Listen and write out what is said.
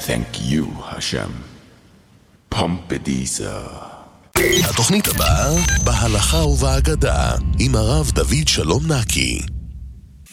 Thank you, השם. פומפדיזה. התוכנית הבאה, בהלכה ובאגדה, עם הרב דוד שלום נקי.